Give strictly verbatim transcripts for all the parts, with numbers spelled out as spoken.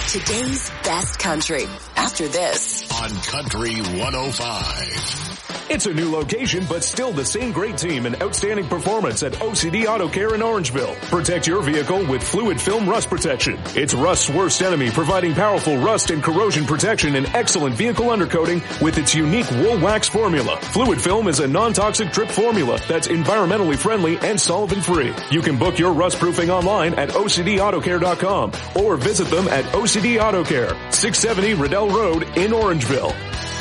Today's best country. After this. On Country one oh five. It's a new location, but still the same great team and outstanding performance at O C D Auto Care in Orangeville. Protect your vehicle with Fluid Film Rust Protection. It's rust's worst enemy, providing powerful rust and corrosion protection and excellent vehicle undercoating with its unique wool wax formula. Fluid Film is a non-toxic drip formula that's environmentally friendly and solvent-free. You can book your rust proofing online at O C D auto care dot com or visit them at O C D Auto Care, six seventy Riddell Road in Orangeville.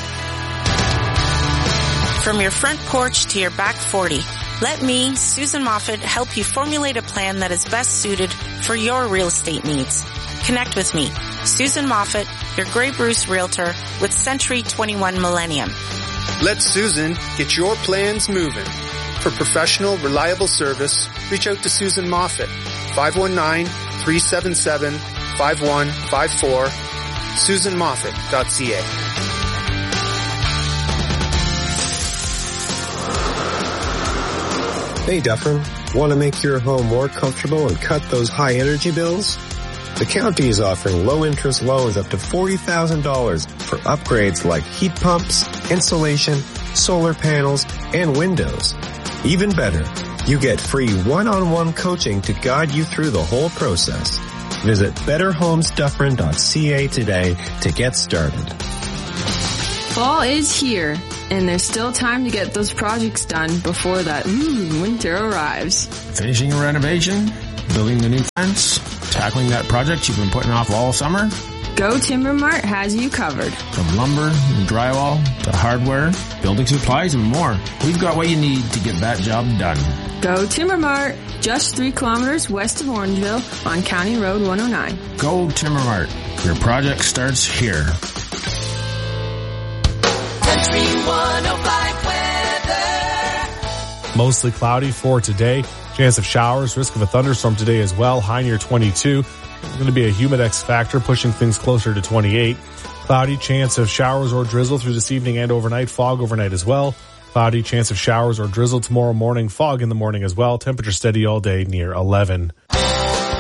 From your front porch to your back forty, let me, Susan Moffat, help you formulate a plan that is best suited for your real estate needs. Connect with me, Susan Moffat, your Grey Bruce Realtor with Century twenty-one Millennium. Let Susan get your plans moving. For professional, reliable service, reach out to Susan Moffat, five one nine, three seven seven, five one five four, susan moffat dot c a. Hey Dufferin, want to make your home more comfortable and cut those high energy bills? The county is offering low interest loans up to forty thousand dollars for upgrades like heat pumps, insulation, solar panels, and windows. Even better, you get free one-on-one coaching to guide you through the whole process. Visit better homes dufferin dot c a today to get started. Fall is here, and there's still time to get those projects done before that mm, winter arrives. Finishing a renovation, building the new fence, tackling that project you've been putting off all summer? Go Timber Mart has you covered. From lumber and drywall to hardware, building supplies, and more, we've got what you need to get that job done. Go Timber Mart, just three kilometers west of Orangeville on County Road one oh nine. Go Timber Mart. Your project starts here. Country one oh five weather. Mostly cloudy for today. Chance of showers, risk of a thunderstorm today as well. High near twenty-two. There's going to be a humidex factor pushing things closer to twenty-eight. Cloudy, chance of showers or drizzle through this evening and overnight. Fog overnight as well. Cloudy, chance of showers or drizzle tomorrow morning. Fog in the morning as well. Temperature steady all day near eleven.